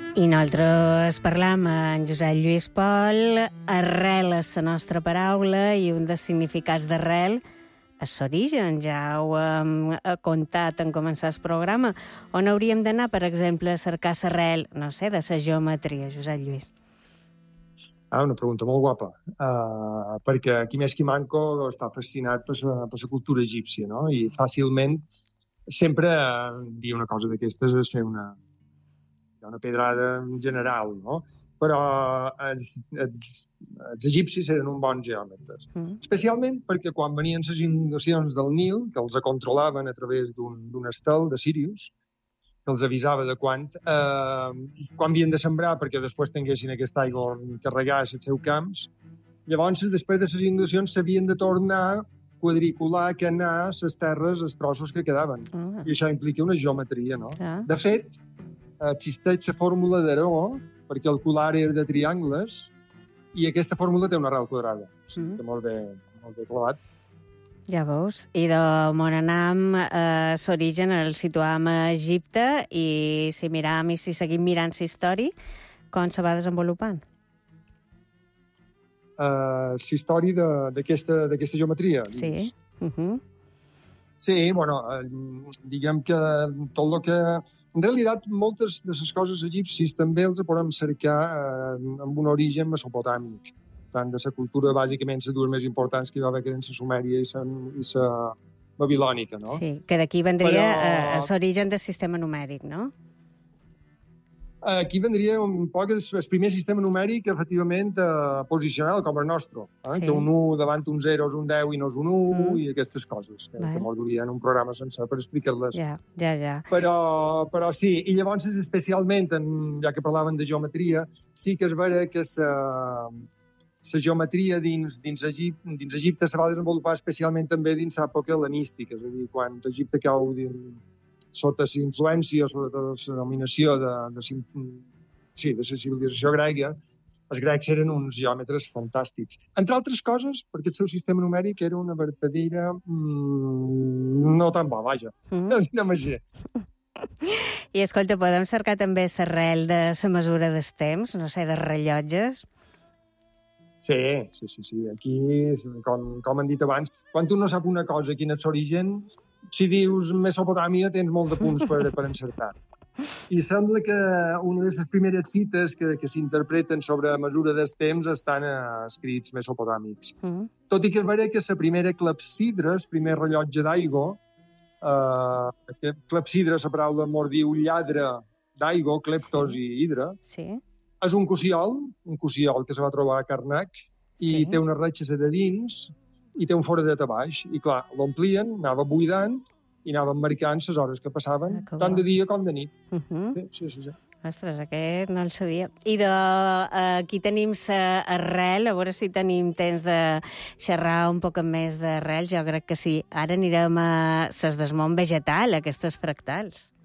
I nosaltres parlam amb Josep Lluís Pol. Arrel és la nostra paraula i un dels significats d'arrel és l'origen. Ja ho hem contat en començar el programa. On hauríem d'anar, per exemple, a cercar l'arrel, no sé, de la geometria, Josep Lluís? Una pregunta molt guapa, perquè qui més qui manco està fascinat per la cultura egípcia, no? I fàcilment sempre dir una cosa d'aquestes és fer una pedrada general, no? Però els egipcis eren uns bons geòmetres. Especialment perquè quan venien les inundacions del Nil, que els controlaven a través d'un estel de Sírius, que els avisava de quan havien de sembrar perquè després tinguessin aquesta aigua que regar els seus camps. Llavors, després de les inundacions, s'havien de tornar quadricular, canar les terres, els trossos que quedaven. I això implica una geometria, no? De fet, existeix la fórmula d'Aró per calcular àrees de triangles i aquesta fórmula té una arrel quadrada. Que molt bé trobat. Ja veus. I d'on anam, l'origen el situam a Egipte i si miram i si seguim mirant la història, com se va desenvolupant? La història d'aquesta geometria. Sí. Sí, bueno, diguem que tot el que... En realitat, moltes de les coses egipcis també els podem cercar amb un origen mesopotàmic. Tant de la cultura, bàsicament, les dues més importants que hi va haver, que eren la sumèria i la babilònica, no? Sí, que d'aquí vendria l'origen del sistema numèric, no? Aquí vendria un poc el primer sistema numèric, efectivament, posicional, com el nostre. Que un 1 davant un 0 és un 10 i no és un 1, i aquestes coses, que m'ho en un programa sencer per explicar-les. Ja. Però sí, i llavors, especialment, ja que parlaven de geometria, sí que és vera que la geometria dins Egipte se va desenvolupar especialment també dins l'època hel·lenística, és a dir, quan Egipte cau sota la influència, sota la dominació de la civilització grega, els grecs eren uns geòmetres fantàstics. Entre altres coses, perquè el seu sistema numèric era una vertadera no tan bo, vaja. Anem així. I escolta, podem cercar també l'arrel de la mesura dels temps, no sé, dels rellotges? Sí. Aquí, com han dit abans, quan tu no saps una cosa, quin és l'origen, si dius Mesopotàmia tens molt de punts per encertar. I sembla que una de les primeres cites que s'interpreten sobre la mesura dels temps estan escrits mesopotàmics. Tot i que és vera que la primera clepsidra, el primer rellotge d'aigua, clepsidra, la paraula mordiu lladre d'aigua, cleptos i hidra, és un cossiol que se va trobar a Karnak i té unes retxes de dins i té un foradet a baix. I clar, l'omplien, anava buidant i anaven marcant les hores que passaven, tant de dia com de nit. Sí. Ostres, aquest no el sabia. I aquí tenim l'arrel, a veure si tenim temps de xerrar un poc més d'arrel. Jo crec que sí. Ara anirem a les del món vegetal, aquestes fractals.